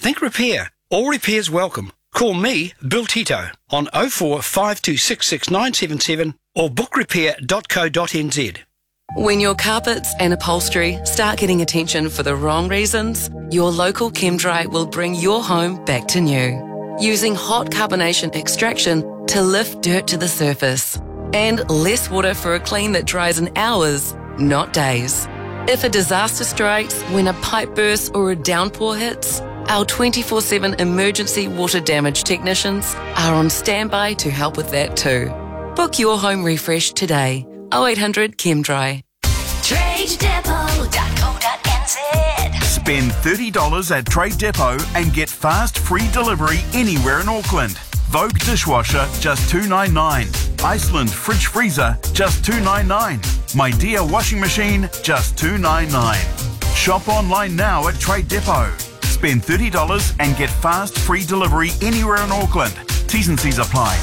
think repair. All repairs welcome. Call me, Bill Tito, on 0452669977 or bookrepair.co.nz. When your carpets and upholstery start getting attention for the wrong reasons, your local ChemDry will bring your home back to new. Using hot carbonation extraction to lift dirt to the surface. And less water for a clean that dries in hours, not days. If a disaster strikes when a pipe bursts or a downpour hits, our 24/7 emergency water damage technicians are on standby to help with that too. Book your home refresh today. 0800 ChemDry. TradeDepot.co.nz. Spend $30 at Trade Depot and get fast free delivery anywhere in Auckland. Vogue dishwasher, just $2.99. Iceland fridge freezer, just $2.99. My Dear washing machine, just $2.99. Shop online now at Trade Depot. Spend $30 and get fast free delivery anywhere in Auckland. T's and C's apply.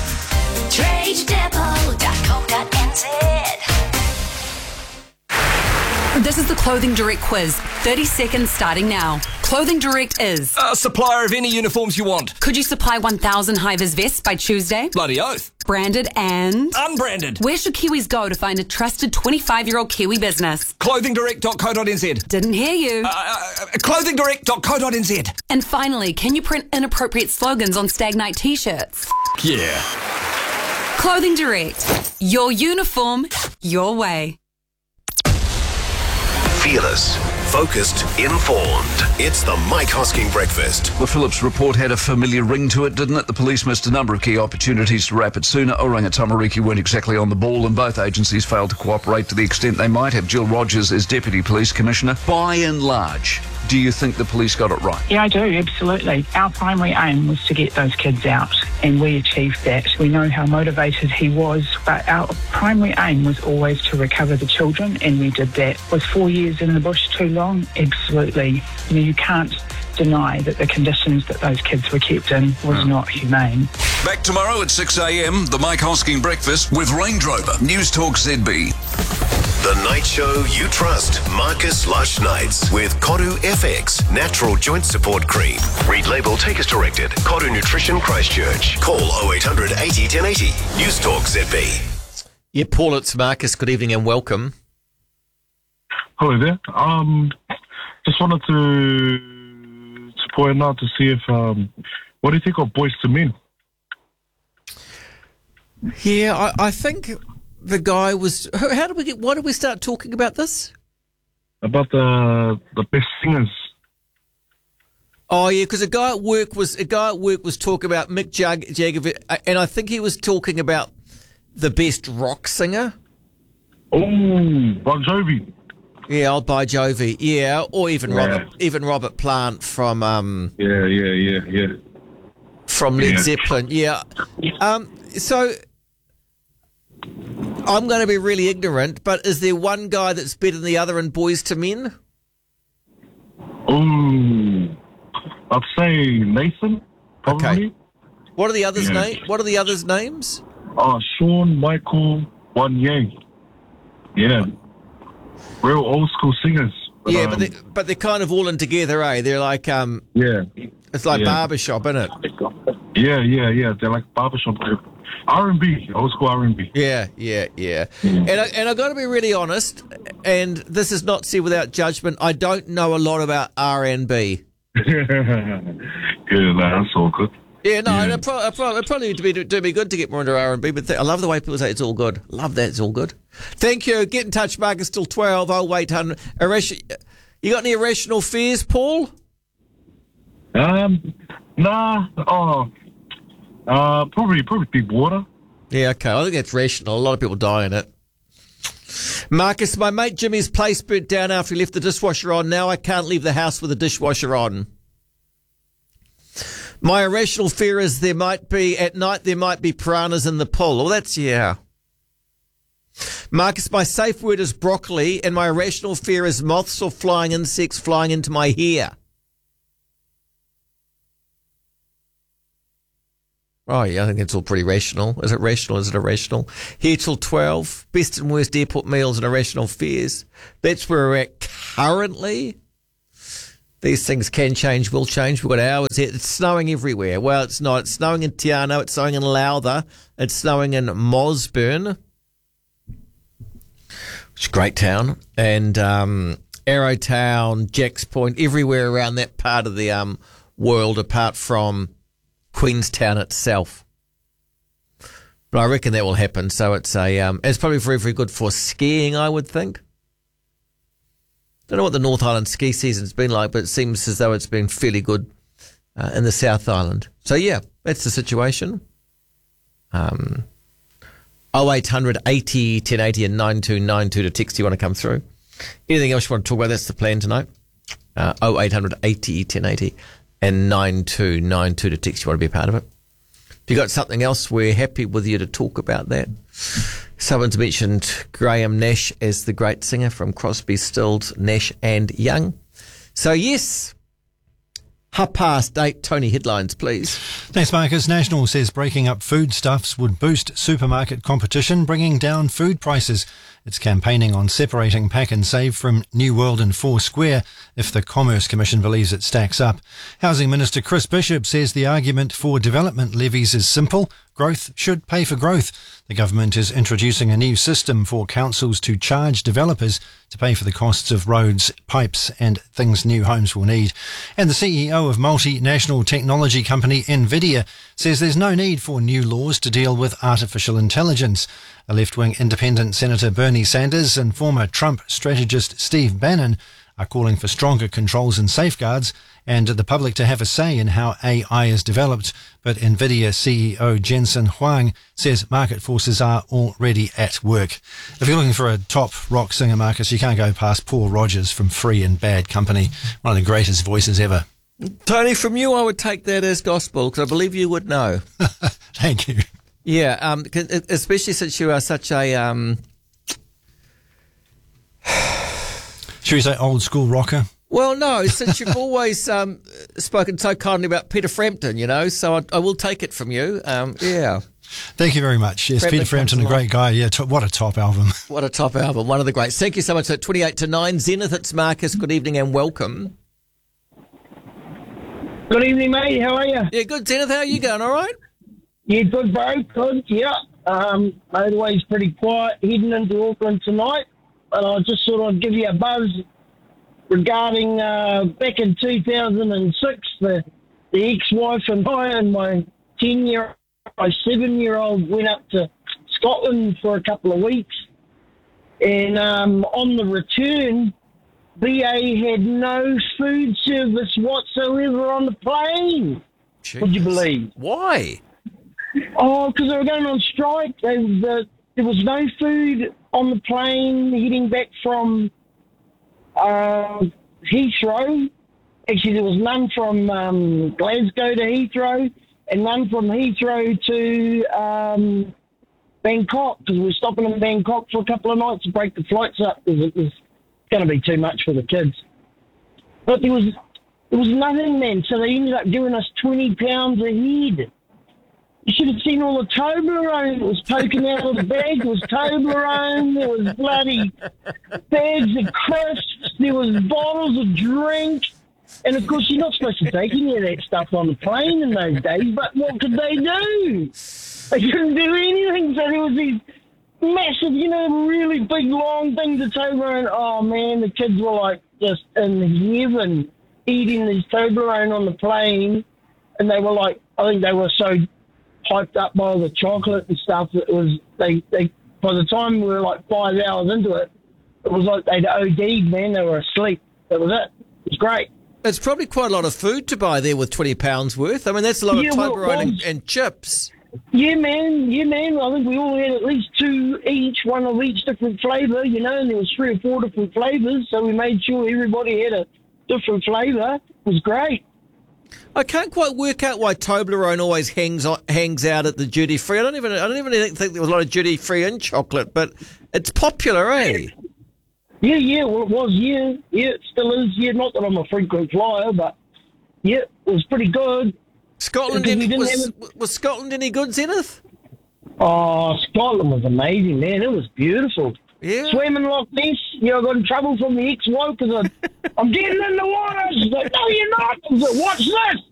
TradeDepot.co.nz. This is the Clothing Direct quiz. 30 seconds starting now. Clothing Direct is A supplier of any uniforms you want. Could you supply 1,000 high-vis vests by Tuesday? Bloody oath. Branded and Unbranded. Where should Kiwis go to find a trusted 25-year-old Kiwi business? Clothingdirect.co.nz. Didn't hear you. Clothingdirect.co.nz. And finally, can you print inappropriate slogans on Stag Night t-shirts? Yeah. Clothing Direct. Your uniform, your way. Fearless, focused, informed. It's the Mike Hosking Breakfast. The Phillips report had a familiar ring to it, didn't it? The police missed a number of key opportunities to wrap it sooner. Oranga Tamariki weren't exactly on the ball, and both agencies failed to cooperate to the extent they might have. Jill Rogers is Deputy Police Commissioner. By and large, do you think the police got it right? Yeah, I do, absolutely. Our primary aim was to get those kids out, and we achieved that. We know how motivated he was, but our primary aim was always to recover the children, and we did that. Was 4 years in the bush too long? Absolutely. You can't deny that the conditions that those kids were kept in was not humane. Back tomorrow at 6 a.m, the Mike Hosking Breakfast with Range Rover. News Talk ZB. The night show you trust. Marcus Lush Nights with Koru FX Natural Joint Support Cream. Read label, take as directed. Koru Nutrition Christchurch. Call 0800 80 1080. News Talk ZB. Yeah, Paul, it's Marcus. Good evening and welcome. Hello there. Just wanted to point out to see if what do you think of Boys to Men? Yeah, I think the guy was. How did we get? Why did we start talking about this? About the best singers. Oh yeah, because a guy at work was talking about Mick Jagger, and I think he was talking about the best rock singer. Oh, Bon Jovi. Yeah, old Bon Jovi. Yeah, or even Robert Plant from from Led Zeppelin. Yeah. So I'm going to be really ignorant, but is there one guy that's better than the other in Boys to Men? Oh, I'd say Nathan. Probably. Okay. What are the others' What are the others' names? Sean, Michael, Wanye. Yeah. Real old school singers. But they're kind of all in together, eh? They're like it's like barbershop, isn't it? Yeah. They're like barbershop. R&B, old school R&B. Yeah. And I got to be really honest, and this is not said without judgment. I don't know a lot about R&B. That's all good. Yeah, no, it'd probably do me good to get more into R&B, but I love the way people say it's all good. Love that, it's all good. Thank you. Get in touch, Marcus, till 12. I'll wait. You got any irrational fears, Paul? Nah. Probably deep water. Yeah, okay. I think that's rational. A lot of people die in it. Marcus, my mate Jimmy's place burnt down after he left the dishwasher on. Now I can't leave the house with the dishwasher on. My irrational fear is at night there might be piranhas in the pool. Well, that's, yeah. Marcus, my safe word is broccoli, and my irrational fear is moths or flying insects flying into my hair. Oh, yeah, I think it's all pretty rational. Is it rational? Is it irrational? Here till 12. Best and worst airport meals and irrational fears. That's where we're at currently. These things can change, will change. We've got hours here. It's snowing everywhere. Well, it's not. It's snowing in Tiano. It's snowing in Lowther. It's snowing in Mosburn, which is a great town. And Arrowtown, Jacks Point, everywhere around that part of the world apart from Queenstown itself. But I reckon that will happen. So it's it's probably very, very good for skiing, I would think. Don't know what the North Island ski season's been like, but it seems as though it's been fairly good in the South Island. So, yeah, that's the situation. 0800 80 1080 and 9292 to text you want to come through. Anything else you want to talk about? That's the plan tonight. 0800 80 1080 and 9292 to text you want to be a part of it. If you got something else, we're happy with you to talk about that. Someone's mentioned Graham Nash as the great singer from Crosby, Stills, Nash and Young. So, yes, 8:30, Tony, headlines, please. Thanks, Marcus. National says breaking up foodstuffs would boost supermarket competition, bringing down food prices. It's campaigning on separating Pack and Save from New World and Four Square if the Commerce Commission believes it stacks up. Housing Minister Chris Bishop says the argument for development levies is simple. Growth should pay for growth. The government is introducing a new system for councils to charge developers to pay for the costs of roads, pipes and things new homes will need. And the CEO of multinational technology company Nvidia says there's no need for new laws to deal with artificial intelligence. A left-wing independent Senator Bernie Sanders and former Trump strategist Steve Bannon are calling for stronger controls and safeguards and the public to have a say in how AI is developed. But Nvidia CEO Jensen Huang says market forces are already at work. If you're looking for a top rock singer, Marcus, you can't go past Paul Rodgers from Free and Bad Company, one of the greatest voices ever. Tony, from you, I would take that as gospel because I believe you would know. Thank you. Yeah, especially since you are such a... Should we say old school rocker? Well, no, since you've always spoken so kindly about Peter Frampton, so I will take it from you. Yeah. Thank you very much. Yes, Peter Frampton, a great guy. Yeah, what a top album. What a top album. One of the greats. Thank you so much. At 28 to 9, Zenith, it's Marcus. Good evening and welcome. Good evening, mate. How are you? Yeah, good. Zenith, how are you going? All right? Yeah, good, bro. Good, yeah. Motorway's pretty quiet heading into Auckland tonight. And I just thought I'd give you a buzz regarding back in 2006, the ex-wife and I and my 7-year-old went up to Scotland for a couple of weeks. And on the return, BA had no food service whatsoever on the plane. Jeez. Would you believe? Why? Oh, because they were going on strike. There was no food on the plane heading back from Heathrow. Actually, there was none from Glasgow to Heathrow and none from Heathrow to Bangkok, because we were stopping in Bangkok for a couple of nights to break the flights up because it was going to be too much for the kids. But there was nothing, man. So they ended up giving us £20 a head. You should have seen all the Toblerone that was poking out of the bag. There was Toblerone, there was bloody bags of crisps, there was bottles of drink. And, of course, you're not supposed to take any of that stuff on the plane in those days, but what could they do? They couldn't do anything. So there was these massive, really big, long things of Toblerone. Oh, man, the kids were, like, just in heaven eating these Toblerone on the plane. And they were, like, I think they were so hyped up by all the chocolate and stuff that it was, they by the time we were, like, 5 hours into it, it was like they'd OD'd, man. They were asleep. That was it. It was great. It's probably quite a lot of food to buy there with £20 worth. I mean, that's a lot of Toblerone and chips. Yeah, man. I think we all had at least 2 each, one of each different flavour, and there was 3 or 4 different flavours, so we made sure everybody had a different flavour. It was great. I can't quite work out why Toblerone always hangs out at the duty free. I don't even think there was a lot of duty free in chocolate, but it's popular, eh? Yeah, well, it was, yeah, it still is, yeah, not that I'm a frequent flyer, but, yeah, it was pretty good. Was Scotland any good, Zenith? Oh, Scotland was amazing, man, it was beautiful. Yeah. swam in Loch Ness. I got in trouble from the ex-wife because I'm getting in the water. She's like, no, you're not. I was like, watch this.